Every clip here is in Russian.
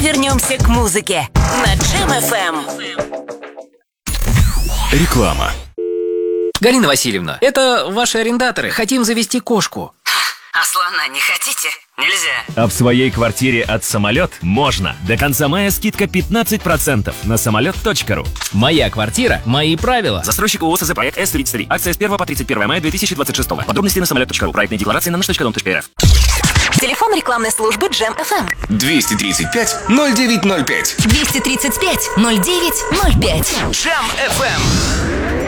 вернемся к музыке на Джем FM. Реклама. Галина Васильевна, это ваши арендаторы. Хотим завести кошку. А слона не хотите? Нельзя. А в своей квартире от «Самолет» можно. До конца мая скидка 15% на самолет.ру. Моя квартира, мои правила. Застройщик ООО СЗ проект С-33. Акция с 1 по 31 мая 2026. Подробности на самолет.ру. Проектные декларации на nаш.дом.рф. Телефон рекламной службы Джем FM. 235-0905. 235-0905. Джем FM.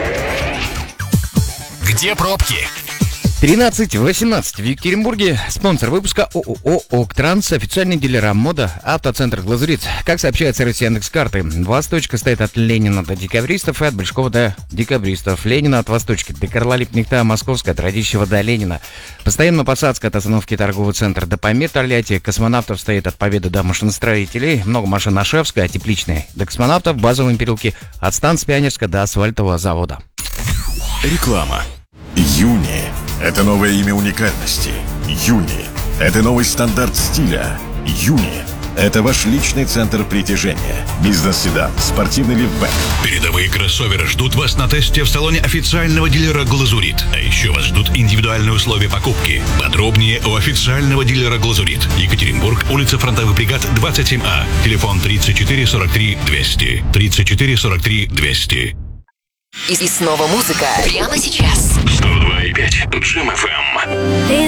Где пробки? 13:18 в Екатеринбурге. Спонсор выпуска ООО «Октранс», официальный дилер мода, автоцентр «Глазурит». Как сообщает сервис Яндекс.Карты, Восточка стоит от Ленина до Декабристов и от Большого до Декабристов. Ленина от Восточки до Карла Липнихта, Московская от Радищева до Ленина. Постоянно посадка от остановки торговый центр до Памир, Тольятти. Космонавтов стоит от Победы до машиностроителей. Много машин на Шевской, а тепличной до Космонавтов, базовые переулки от станции Пионерска до асфальтового завода. Реклама. Юни – это новое имя уникальности. Юни – это новый стандарт стиля. Юни – это ваш личный центр притяжения. Бизнес-седан, спортивный лифтбэк. Передовые кроссоверы ждут вас на тесте в салоне официального дилера «Глазурит». А еще вас ждут индивидуальные условия покупки. Подробнее у официального дилера «Глазурит». Екатеринбург, улица Фронтовых бригад, 27А. Телефон 34 43 200. 34 43 200. И снова музыка. Прямо сейчас. 102,5 Джем FM.